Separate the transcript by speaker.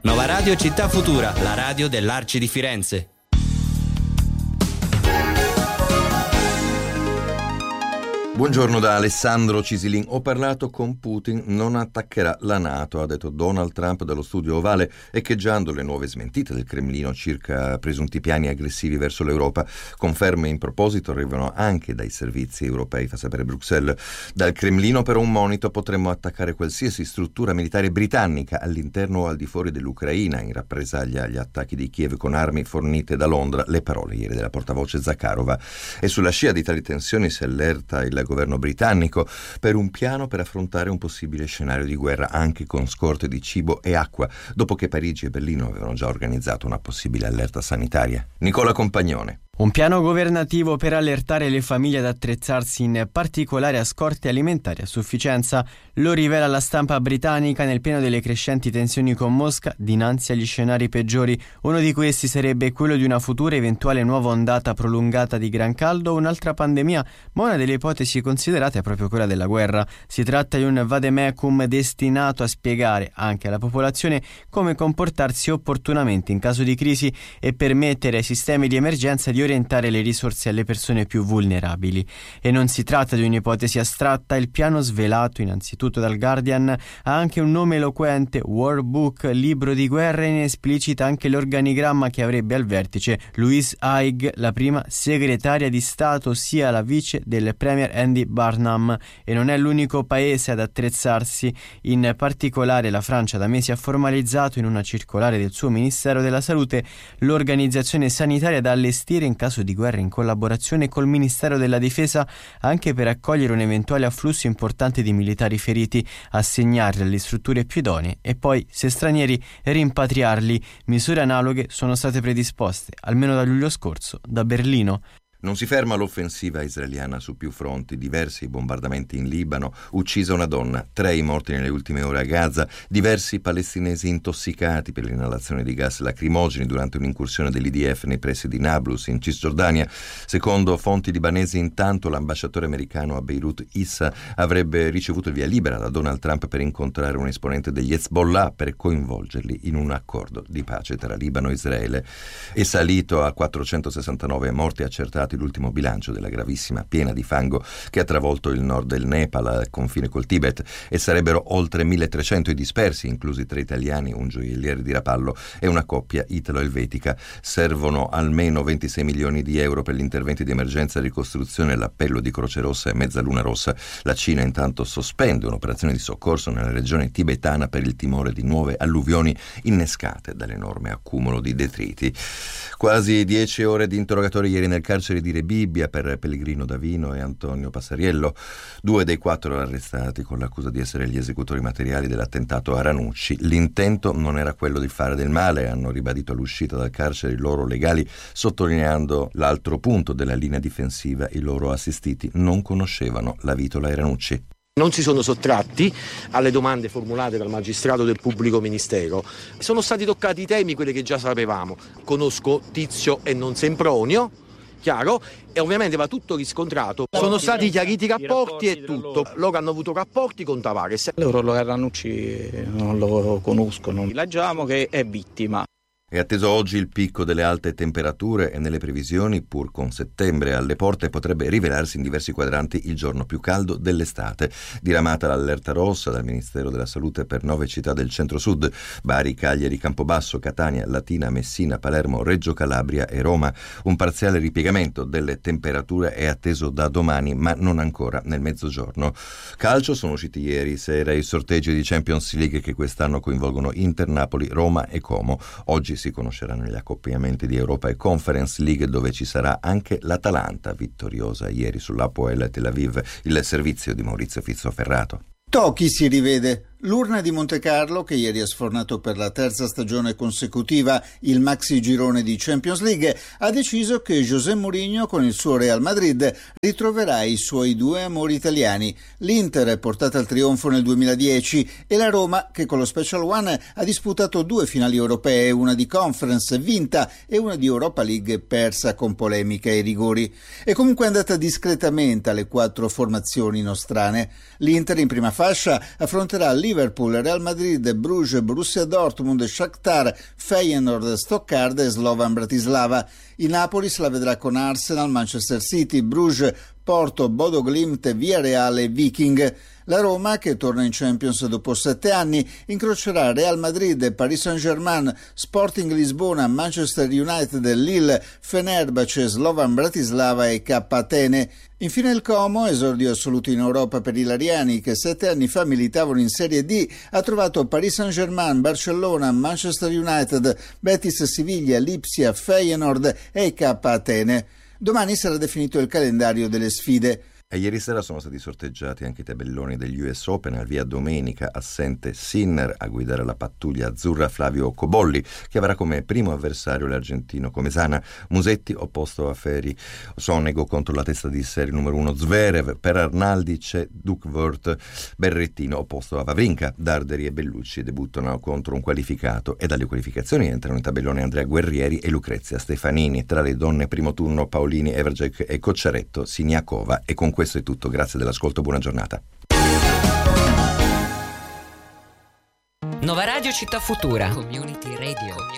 Speaker 1: Nova Radio Città Futura, la radio dell'Arci di Firenze.
Speaker 2: Buongiorno da Alessandro Cisilin. Ho parlato con Putin, non attaccherà la NATO, ha detto Donald Trump dallo studio ovale, echeggiando le nuove smentite del Cremlino circa presunti piani aggressivi verso l'Europa. Conferme in proposito arrivano anche dai servizi europei, fa sapere Bruxelles. Dal Cremlino però un monito: potremmo attaccare qualsiasi struttura militare britannica all'interno o al di fuori dell'Ucraina in rappresaglia agli attacchi di Kiev con armi fornite da Londra. Le parole ieri della portavoce Zakharova. E sulla scia di tali tensioni si allerta il governo britannico per un piano per affrontare un possibile scenario di guerra anche con scorte di cibo e acqua, dopo che Parigi e Berlino avevano già organizzato una possibile allerta sanitaria. Nicola Compagnone.
Speaker 3: Un piano governativo per allertare le famiglie ad attrezzarsi in particolare a scorte alimentari a sufficienza, lo rivela la stampa britannica nel pieno delle crescenti tensioni con Mosca dinanzi agli scenari peggiori. Uno di questi sarebbe quello di una futura eventuale nuova ondata prolungata di gran caldo o un'altra pandemia, ma una delle ipotesi considerate è proprio quella della guerra. Si tratta di un vademecum destinato a spiegare anche alla popolazione come comportarsi opportunamente in caso di crisi e permettere ai sistemi di emergenza di orientare le risorse alle persone più vulnerabili. E non si tratta di un'ipotesi astratta. Il piano, svelato innanzitutto dal Guardian, ha anche un nome eloquente: War Book, libro di guerra, e ne esplicita anche l'organigramma che avrebbe al vertice Louise Haig, la prima segretaria di Stato, sia la vice del premier Andy Burnham. E non è l'unico paese ad attrezzarsi. In particolare la Francia da mesi ha formalizzato in una circolare del suo Ministero della Salute l'organizzazione sanitaria da allestire in caso di guerra in collaborazione col Ministero della Difesa, anche per accogliere un eventuale afflusso importante di militari feriti, assegnarli alle strutture più idonee e poi, se stranieri, rimpatriarli. Misure analoghe sono state predisposte, almeno da luglio scorso, da Berlino.
Speaker 2: Non si ferma l'offensiva israeliana su più fronti, diversi bombardamenti in Libano, uccisa una donna, 3 i morti nelle ultime ore a Gaza, diversi palestinesi intossicati per l'inalazione di gas lacrimogeni durante un'incursione dell'IDF nei pressi di Nablus, in Cisgiordania. Secondo fonti libanesi, intanto l'ambasciatore americano a Beirut, Issa, avrebbe ricevuto il via libera da Donald Trump per incontrare un esponente degli Hezbollah per coinvolgerli in un accordo di pace tra Libano e Israele. È salito a 469 morti accertati l'ultimo bilancio della gravissima piena di fango che ha travolto il nord del Nepal al confine col Tibet, e sarebbero oltre 1300 i dispersi, inclusi 3 italiani, un gioielliere di Rapallo e una coppia italo-elvetica. Servono almeno 26 milioni di euro per gli interventi di emergenza e ricostruzione e l'appello di Croce Rossa e Mezzaluna Rossa. La Cina intanto sospende un'operazione di soccorso nella regione tibetana per il timore di nuove alluvioni innescate dall'enorme accumulo di detriti. Quasi 10 ore di interrogatori ieri nel carcere di Rebibbia per Pellegrino Davino e Antonio Passariello, 2 dei 4 arrestati con l'accusa di essere gli esecutori materiali dell'attentato a Ranucci. L'intento non era quello di fare del male, hanno ribadito all'uscita dal carcere i loro legali, sottolineando l'altro punto della linea difensiva: i loro assistiti non conoscevano la Vitola e Ranucci.
Speaker 4: Non si sono sottratti alle domande formulate dal magistrato del pubblico ministero. Sono stati toccati i temi, quelli che già sapevamo. Conosco Tizio e non Sempronio, chiaro, e ovviamente va tutto riscontrato. Sono stati chiariti i rapporti e tutto. Loro hanno avuto rapporti con Tavares.
Speaker 5: Loro Ranucci non lo conoscono. Leggiamo che è vittima.
Speaker 2: È atteso oggi il picco delle alte temperature e nelle previsioni, pur con settembre alle porte, potrebbe rivelarsi in diversi quadranti il giorno più caldo dell'estate. Diramata l'allerta rossa dal Ministero della Salute per 9 città del centro-sud: Bari, Cagliari, Campobasso, Catania, Latina, Messina, Palermo, Reggio Calabria e Roma. Un parziale ripiegamento delle temperature è atteso da domani, ma non ancora nel mezzogiorno. Calcio, sono usciti ieri sera i sorteggi di Champions League che quest'anno coinvolgono Inter, Napoli, Roma e Como. Oggi si conosceranno gli accoppiamenti di Europa e Conference League, dove ci sarà anche l'Atalanta, vittoriosa ieri sull'Hapoel Tel Aviv. Il servizio di Maurizio Fizzoferrato.
Speaker 6: Tocchi si rivede. L'Urna di Montecarlo, che ieri ha sfornato per la 3ª stagione consecutiva il maxi girone di Champions League, ha deciso che José Mourinho con il suo Real Madrid ritroverà i suoi 2 amori italiani. L'Inter, portata al trionfo nel 2010, e la Roma, che con lo Special One ha disputato 2 finali europee, una di Conference vinta e una di Europa League persa con polemica e rigori. È comunque andata discretamente alle 4 formazioni nostrane. L'Inter in prima fascia affronterà Liverpool, Liverpool, Real Madrid, Bruges, Borussia Dortmund, Shakhtar, Feyenoord, Stoccarda e Slovan Bratislava. Il Napoli se la vedrà con Arsenal, Manchester City, Bruges, Porto, Bodo Glimt, Villarreal e Viking. La Roma, che torna in Champions dopo 7 anni, incrocerà Real Madrid, Paris Saint-Germain, Sporting Lisbona, Manchester United, Lille, Fenerbahce, Slovan Bratislava e K Atene. Infine il Como, esordio assoluto in Europa per i lariani che 7 anni fa militavano in Serie D, ha trovato Paris Saint-Germain, Barcellona, Manchester United, Betis Siviglia, Lipsia, Feyenoord e K Atene. Domani sarà definito il calendario delle sfide.
Speaker 2: E ieri sera sono stati sorteggiati anche i tabelloni degli US Open. Al via domenica, assente Sinner, a guidare la pattuglia azzurra Flavio Cobolli, che avrà come primo avversario l'argentino Comesana. Musetti opposto a Feri, Sonego contro la testa di serie numero 1 Zverev, per Arnaldi c'è Duckworth, Berrettino opposto a Wawrinka. Darderi e Bellucci debuttano contro un qualificato e dalle qualificazioni entrano in tabellone Andrea Guerrieri e Lucrezia Stefanini. Tra le donne primo turno Paolini, Evergek e Cocciaretto, Siniakova. E con questo è tutto, grazie dell'ascolto, buona giornata.
Speaker 7: Nova Radio Città Futura.
Speaker 8: Community Radio.